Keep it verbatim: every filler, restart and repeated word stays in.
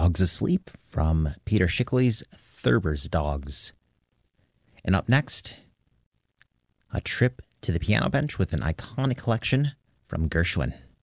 Dogs Asleep from Peter Schickele's Thurber's Dogs. And up next, a trip to the piano bench with an iconic collection from Gershwin.